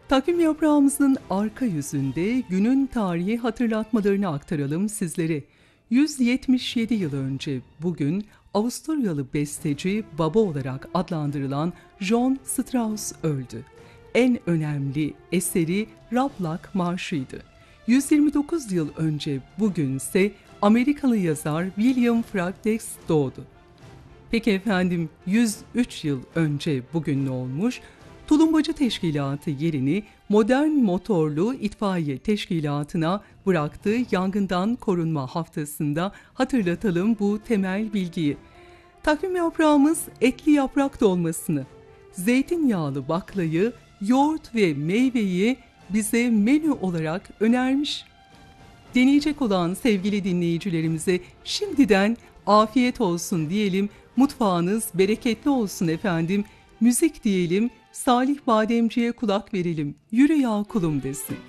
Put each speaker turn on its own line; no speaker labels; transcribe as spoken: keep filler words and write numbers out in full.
Takvim yaprağımızın arka yüzünde günün tarihi hatırlatmalarını aktaralım sizlere. yüz yetmiş yedi yıl önce bugün Avusturyalı besteci baba olarak adlandırılan John Strauss öldü. En önemli eseri Rablak Marşı'ydı. yüz yirmi dokuz yıl önce bugün ise Amerikalı yazar William Fairfax doğdu. Peki efendim yüz üç yıl önce bugün ne olmuş? Tulumbacı Teşkilatı yerini modern motorlu itfaiye teşkilatına bıraktığı yangından korunma haftasında hatırlatalım bu temel bilgiyi. Takvim yaprağımız etli yaprak dolmasını, zeytinyağlı baklayı, yoğurt ve meyveyi bize menü olarak önermiş. Deneyecek olan sevgili dinleyicilerimize şimdiden afiyet olsun diyelim, mutfağınız bereketli olsun efendim, müzik diyelim, Salih Bademci'ye kulak verelim, yürü ya kulum desin.